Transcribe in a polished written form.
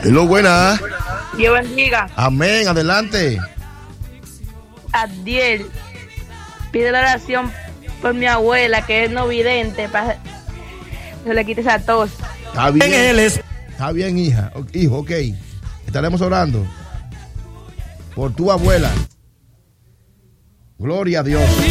Hello, buena. Dios bendiga. Amén, adelante. Adiel, pide la oración por mi abuela, que es no vidente, para que se le quite esa tos. Está bien. Está bien, hija. Hijo, ok. Estaremos orando por tu abuela. Gloria a Dios.